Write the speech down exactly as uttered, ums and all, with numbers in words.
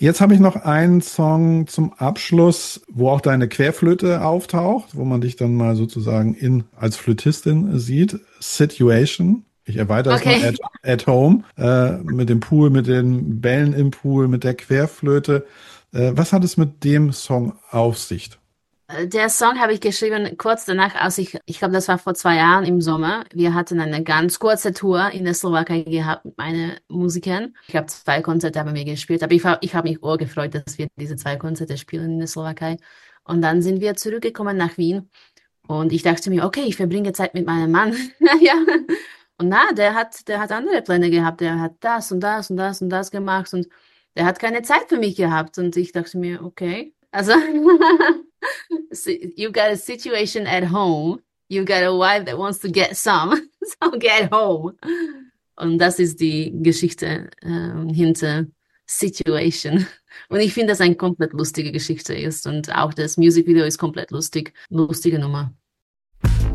Jetzt habe ich noch einen Song zum Abschluss, wo auch deine Querflöte auftaucht, wo man dich dann mal sozusagen in, als Flötistin sieht. Situation. Ich erweitere es mal. At, Okay. at Home. Äh, mit dem Pool, mit den Bällen im Pool, mit der Querflöte. Äh, was hat es mit dem Song auf sich? Der Song habe ich geschrieben kurz danach, als ich, ich glaube, das war vor zwei Jahren im Sommer. Wir hatten eine ganz kurze Tour in der Slowakei gehabt mit meinen Musikern. Ich habe zwei Konzerte haben wir gespielt, aber ich, war- ich habe mich auch gefreut, dass wir diese zwei Konzerte spielen in der Slowakei. Und dann sind wir zurückgekommen nach Wien und ich dachte mir, okay, ich verbringe Zeit mit meinem Mann. Ja. Und na, der hat, der hat andere Pläne gehabt. Der hat das und das und das und das gemacht und der hat keine Zeit für mich gehabt. Und ich dachte mir, okay, also so you got a situation at home. You got a wife that wants to get some. So get home. Und das ist die Geschichte ähm, hinter Situation. Und ich finde, dass eine komplett lustige Geschichte ist. Und auch das Musikvideo ist komplett lustig. Lustige Nummer.